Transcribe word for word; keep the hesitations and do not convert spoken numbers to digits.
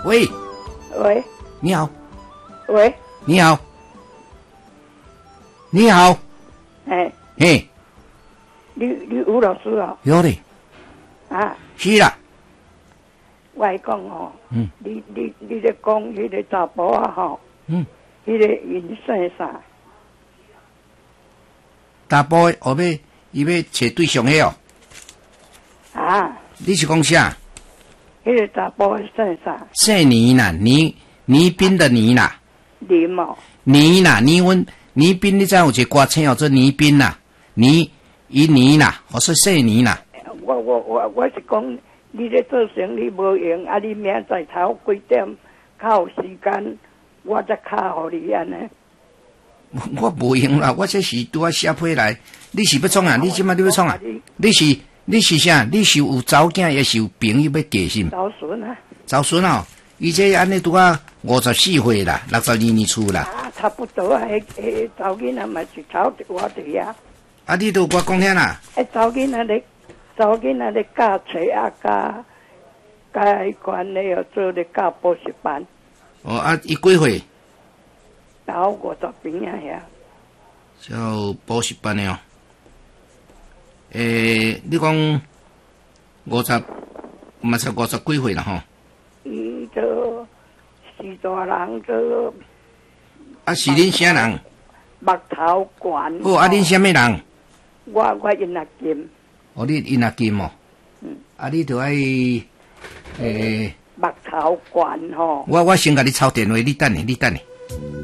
喂喂， 你好， 喂， 你好，你好， 哎， 嘿， 你你吴老师哦， 有嘞， 啊， 是啦， 我来讲哦， 嗯， 你你你咧讲迄个查甫啊吼， 嗯， 迄个因姓啥？ 大波的后尾伊要找对象迄哦， 啊， 你是讲啥？ 迄个查甫的姓啥？ 姓倪啦，倪倪斌的倪啦， 林哦， 倪啦，倪阮倪斌，你知有一个歌星叫做倪斌啦，倪伊倪啦，我说姓倪啦。 我我我我是讲，你咧做生意无用，啊，你明仔头几点较有时间，我再敲互你安尼。 我无用啦，我这是拄啊写批来。你是要创啊？你即摆你要创啊？你是你是啥？你是有查某囝，也是有朋友要嫁是毋？ 老孙啊！ 查孙哦，伊这安尼拄啊五十四岁啦，六十二年厝啦。 啊，差不多啊，迄迄查某囡仔嘛是炒我哋啊。 啊，你都我讲遐啦。 迄查某囡仔咧，查某囡仔咧教册啊，教教迄款咧又做咧教补习班。 哦啊，伊几岁？ 到五十边啊遐。 叫补习班的哦。诶，你讲五十，嘛才五十几岁啦吼。 伊做是大人做。 啊，是恁啥人？ 目头悬。 哦，啊，恁啥物人？ 我我因阿金。 哦，你因阿金哦。 嗯。 啊，你着爱诶。 目头悬吼。 我我先甲你抄电话，你等下，你等下。